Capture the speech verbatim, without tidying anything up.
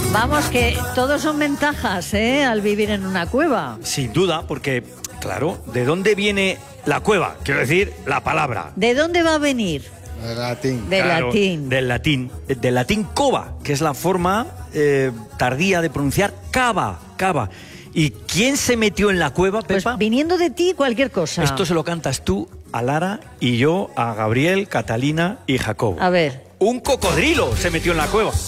Vamos, que todos son ventajas, ¿eh? Al vivir en una cueva. Sin duda, porque, claro, ¿de dónde viene la cueva? Quiero decir, la palabra. ¿De dónde va a venir? Del latín. Del Claro, latín. Del latín. Del latín cova, que es la forma eh, tardía de pronunciar cava, cava. ¿Y quién se metió en la cueva, Pues Pepa? viniendo de ti, cualquier cosa. Esto se lo cantas tú a Lara y yo a Gabriel, Catalina y Jacobo. A ver. Un cocodrilo se metió en la cueva.